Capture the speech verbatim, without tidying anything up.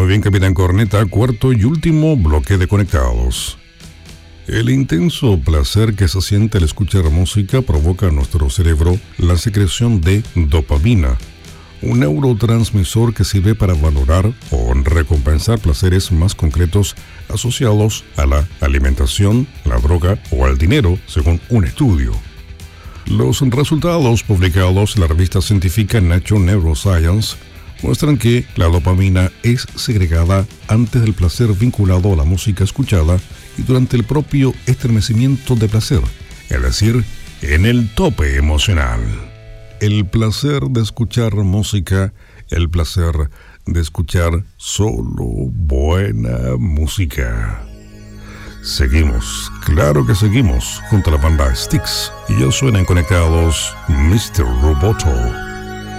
bien, Capitán Corneta, cuarto y último bloque de Conectados. El intenso placer que se siente al escuchar música provoca en nuestro cerebro la secreción de dopamina, un neurotransmisor que sirve para valorar o recompensar placeres más concretos asociados a la alimentación, la droga o al dinero, según un estudio. Los resultados publicados en la revista científica Nature Neuroscience muestran que la dopamina es segregada antes del placer vinculado a la música escuchada y durante el propio estremecimiento de placer, es decir, en el tope emocional. El placer de escuchar música, el placer de escuchar solo buena música. Seguimos, claro que seguimos, junto a la banda Styx, y ya suenan conectados mister Roboto.